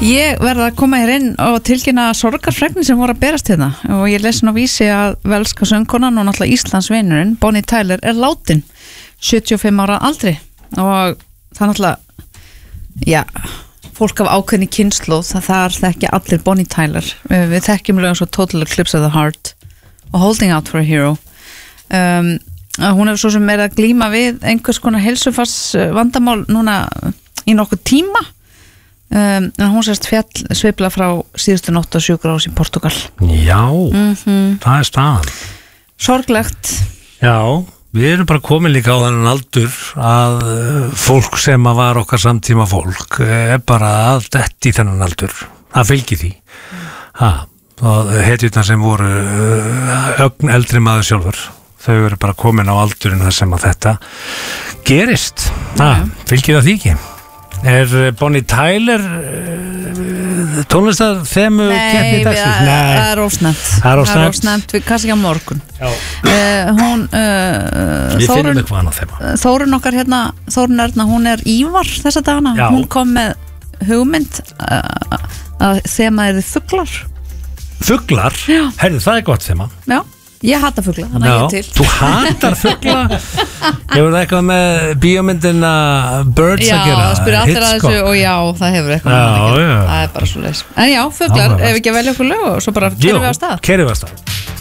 Ég verða að koma hér inn og tilkynna sorgarfregnir sem voru að berast hérna og ég lesin á vísi að velska söngkonan og náttúrulega Íslandsvinurinn Bonnie Tyler látin 75 ára aldri og það náttúrulega fólk af ákveðni kynslóð það þekki allir Bonnie Tyler við þekkjum lögum svo Total Eclipse of the Heart og Holding Out for a Hero hún hefur svo sem að glíma við einhvers konar heilsufars vandamál núna í nokkuð tíma en hún sérst fjall sveifla frá síðustu nótt á sjúkrahúsi í Portugal. Já, það staðan. Sorglegt. Já, við erum bara komin líka á þennan aldur að fólk sem að var okkar samtíma fólk bara að detti í þennan aldur. Það fylgir því. Og hetjurnar sem voru ögn eldri maður sjálfur, þau eru bara komin á aldurinn þar sem að þetta gerist. Fylgir það því ekki? Bonnie Tyler tónlistar þemu keppni dagsins? Nei, það er ósnæmt. Það er ósnæmt, kannski ekki á morgun. Hún Við finnum eitthvað annað þema. Þórun okkar hérna, Þórun Erna, hún er Ívar þessa dagana. Já. Hún kom með hugmynd að þema er fuglar. Fuglar? Já. Herðu, það er gott þema. Já. Ég hata fugla, þannig að ég til. Þú hatar fugla? Hefur það eitthvað með bíómyndina Birds að gera? Já, það spyrir allir að þessu og já, það hefur eitthvað með að gera. Það er bara svo leys. En já, fuglar, ef við ekki að velja okkur lög og svo bara kerum við á stað.